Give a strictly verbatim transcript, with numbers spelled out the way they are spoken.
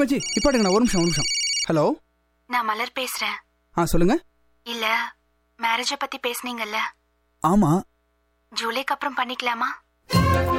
அண்ணாச்சி இப்போ எடுங்கண்ணா, ஒரு நிமிஷம் ஒரு நிமிஷம். ஹலோ, நான் மலர் பேசுறேன். ஆ சொல்லுங்க. இல்ல, மேரேஜ பத்தி பேசுனீங்கல்ல? ஆமா. ஜூலைக்கு அப்புறம் பண்ணிக்கலாமா?